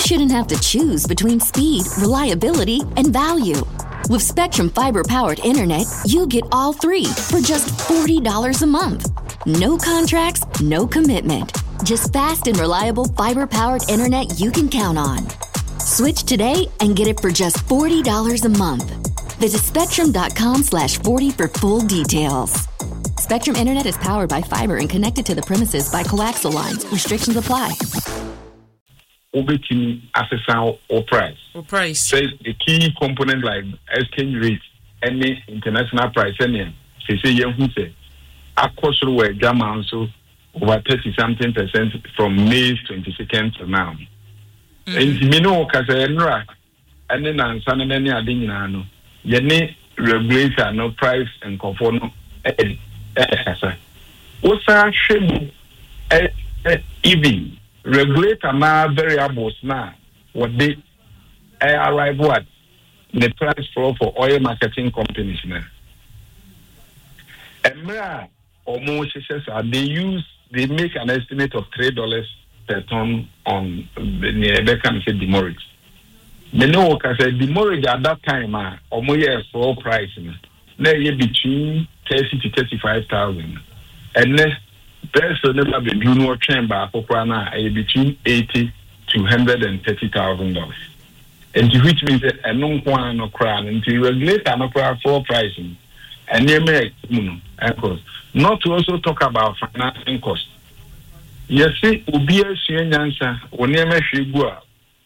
shouldn't have to choose between speed, reliability, and value. With Spectrum Fiber-powered internet, you get all three for just $40 a month. No contracts, no commitment. Just fast and reliable fiber-powered internet you can count on. Switch today and get it for just $40 a month. Visit spectrum.com/40 for full details. Spectrum Internet is powered by fiber and connected to the premises by coaxial lines. Restrictions apply. Obetini assessing or price. Say the key component like exchange rate, any international price, any say you say across where German so over 30-something% from May 22nd to now. And you know, because and then answer any adinano. Yene regulator no price and conform. What's our shame? Even regulator now variables now. What they arrive at the price for oil marketing companies now. And almost they make an estimate of $3 per ton on the near demurrage. They know because demurrage at that time almost for price now between 30 to 35,000, and then there's never been no chamber for between $80,000 to $130,000, and which means that a non one no crown until regulate no crown for pricing, and they make not to also talk about financing costs. Yes, see, Ubia Sienza, or near Meshigua,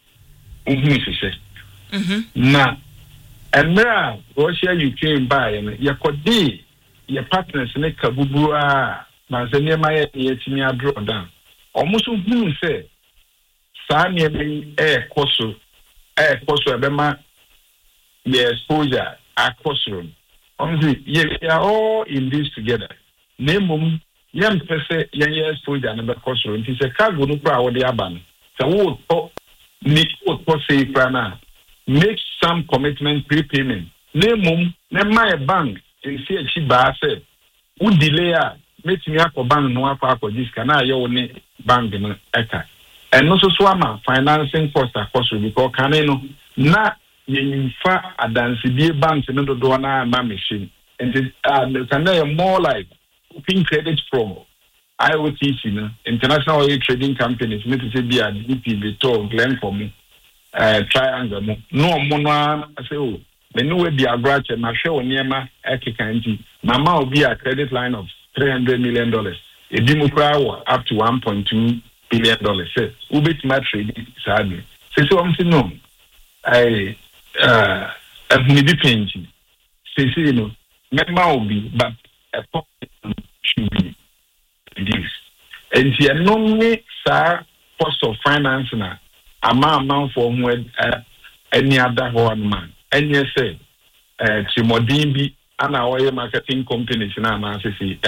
now, and now, Russia, you came by and Yakodi, your partners, Nick Kabubua, Mazania Maya, Yetimia draw down. Almost who say, Sanya air coso, Abema, the exposure, our costume. Honestly, we are all in this together. Name young person, young exposure, and the costume. It is a cargo no power the aban. So, what need what say, Prana? Make some commitment prepayment. Name my bank in CHC Bar said, would delay make me up for bank no up for this can I only bank in Eka. And also swama financing cost cost because caneno not in fa a dance be banks in the Dona machine. And it can more like open credit from IOTC, international oil trading companies, need to say be a DP, Beto, Glen for me. Triangle no mono I say oh the new way the average and show near Ekikanti Mama will be a credit line of $300 million. A democrat up to $1.2 billion. Say ubit my trading sadly. So I'm saying no. I need to change. Say you know member will be but a pocket should be reduced. And the normally sir cost of finance now. Amount for any other man. And yes, say, Timodimbi and our oil marketing companies in our city.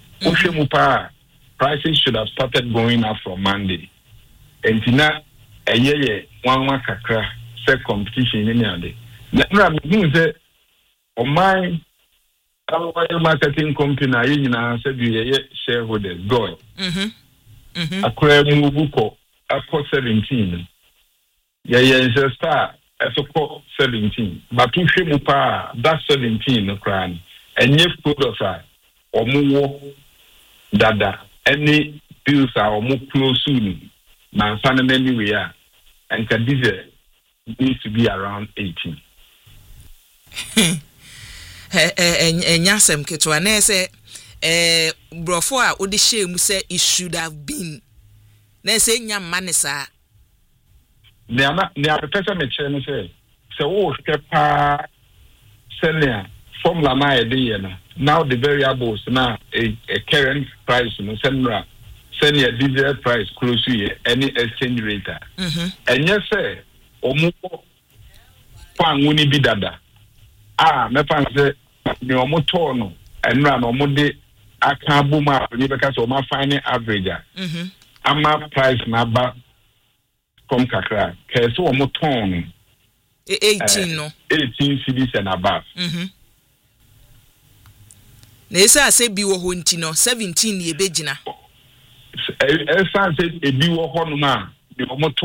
Prices should have started going up from Monday. And now, a year, one kakra, set competition in the day. Now, I'm on my oil marketing company, I said, you shareholders, go. A crab move, I 17. It's a star as a 17, but two shimupa, that's 17 no crown, and yet put us or more dada, any bills are more close soon, man, fundamentally we are, and Cadiza needs to be around 18. And Yasem Ketwane say, Brofoa, would the shame say it should have been. They say, Yam Manessa. They are the person me say so step senior formula my idea now the variables now a current price no senior diesel price close to any exchange rate and yes say omo pan woni bi dada me pan say me omo to no enra no omo de aka buma ni be ka so ma fine average ama price na ba come kakra so omo ton 18 no 18 cedis and above na esa say bi wo ho nti no 17 ye begina esa say e bi wo ho no ma de omo